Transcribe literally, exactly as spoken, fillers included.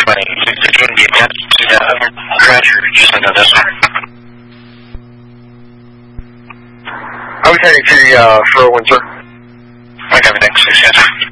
twenty. If you can get down to the Roger, just under this one. I was heading to uh, for Windsor. Okay, thanks.